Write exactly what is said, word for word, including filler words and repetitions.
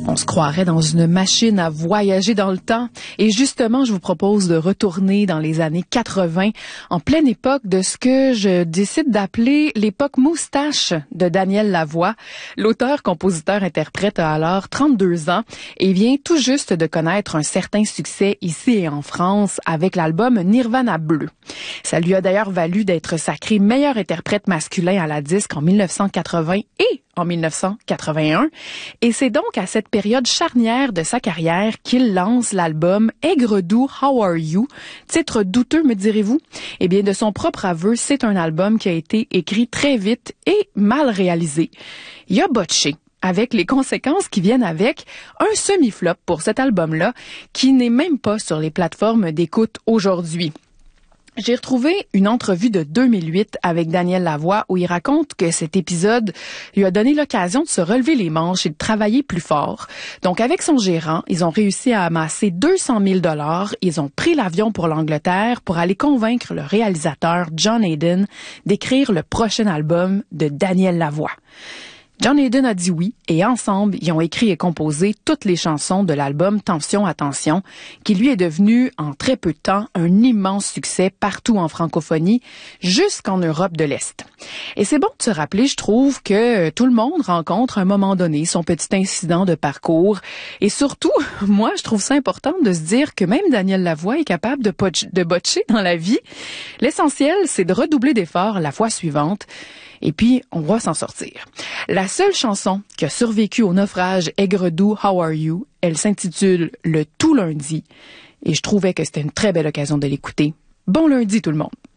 On se croirait dans une machine à voyager dans le temps. Et justement, je vous propose de retourner dans les années quatre-vingts, en pleine époque de ce que je décide d'appeler l'époque moustache de Daniel Lavoie. L'auteur, compositeur, interprète a alors trente-deux ans et vient tout juste de connaître un certain succès ici et en France avec l'album Nirvana Bleu. Ça lui a d'ailleurs valu d'être sacré meilleur interprète masculin à la disque en dix-neuf cent quatre-vingts et en dix-neuf cent quatre-vingt-un. Et c'est donc à cette période charnière de sa carrière qu'il lance l'album Aigre-doux, How Are You? Titre douteux, me direz-vous? Eh bien, de son propre aveu, c'est un album qui a été écrit très vite et mal réalisé. Il a botché, avec les conséquences qui viennent avec, un semi-flop pour cet album-là, qui n'est même pas sur les plateformes d'écoute aujourd'hui. J'ai retrouvé une entrevue de deux mille huit avec Daniel Lavoie où il raconte que cet épisode lui a donné l'occasion de se relever les manches et de travailler plus fort. Donc, avec son gérant, ils ont réussi à amasser deux cent mille dollars. Ils ont pris l'avion pour l'Angleterre pour aller convaincre le réalisateur John Hayden d'écrire le prochain album de Daniel Lavoie. John Hayden a dit oui et ensemble, ils ont écrit et composé toutes les chansons de l'album Tension, Attention, qui lui est devenu en très peu de temps un immense succès partout en francophonie, jusqu'en Europe de l'Est. Et c'est bon de se rappeler, je trouve, que tout le monde rencontre à un moment donné son petit incident de parcours. Et surtout, moi, je trouve ça important de se dire que même Daniel Lavoie est capable de, potch- de botcher dans la vie. L'essentiel, c'est de redoubler d'efforts la fois suivante. Et puis, on va s'en sortir. La seule chanson qui a survécu au naufrage Aigre-doux, How Are You? Elle s'intitule Le Tout lundi. Et je trouvais que c'était une très belle occasion de l'écouter. Bon lundi tout le monde!